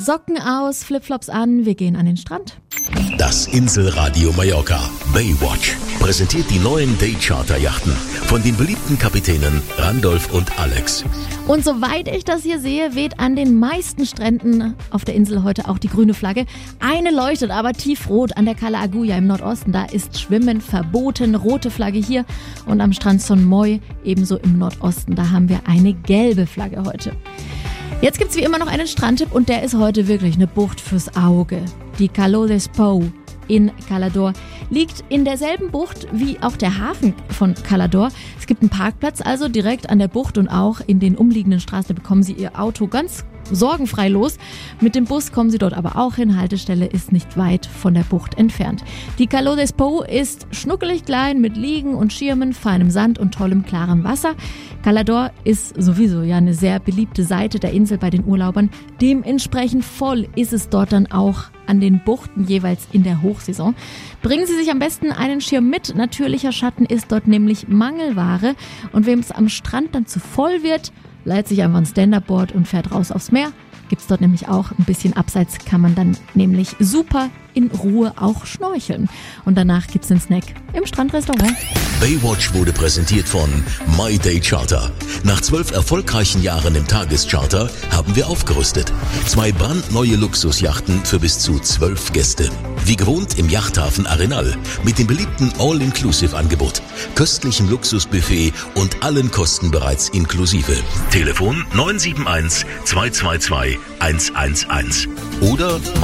Socken aus, Flipflops an, wir gehen an den Strand. Das Inselradio Mallorca Baywatch präsentiert die neuen Daycharter-Yachten von den beliebten Kapitänen Randolph und Alex. Und soweit ich das hier sehe, weht an den meisten Stränden auf der Insel heute auch die grüne Flagge. Eine leuchtet aber tiefrot an der Cala Agulla im Nordosten. Da ist Schwimmen verboten. Rote Flagge hier. Und am Strand Son Moy, ebenso im Nordosten, da haben wir eine gelbe Flagge heute. Jetzt gibt's wie immer noch einen Strandtipp und der ist heute wirklich eine Bucht fürs Auge. Die Calo d'Espou in Cala d'Or liegt in derselben Bucht wie auch der Hafen von Cala d'Or. Es gibt einen Parkplatz also direkt an der Bucht und auch in den umliegenden Straßen bekommen Sie Ihr Auto ganz sorgenfrei los. Mit dem Bus kommen Sie dort aber auch hin. Haltestelle ist nicht weit von der Bucht entfernt. Die Calo d'Espou ist schnuckelig klein mit Liegen und Schirmen, feinem Sand und tollem klarem Wasser. Cala d'Or ist sowieso ja eine sehr beliebte Seite der Insel bei den Urlaubern. Dementsprechend voll ist es dort dann auch an den Buchten jeweils in der Hochsaison. Bringen Sie sich am besten einen Schirm mit. Natürlicher Schatten ist dort nämlich Mangelware. Und wem es am Strand dann zu voll wird, leiht sich einfach ein Stand-Up-Board und fährt raus aufs Meer. Gibt's dort nämlich auch ein bisschen abseits, kann man dann nämlich super in Ruhe auch schnorcheln. Und danach gibt's einen Snack im Strandrestaurant. Baywatch wurde präsentiert von My Day Charter. Nach 12 erfolgreichen Jahren im Tagescharter haben wir aufgerüstet. 2 brandneue Luxusjachten für bis zu 12 Gäste. Wie gewohnt im Yachthafen Arenal mit dem beliebten All-Inclusive-Angebot, köstlichem Luxusbuffet und allen Kosten bereits inklusive. Telefon 971 222 111 oder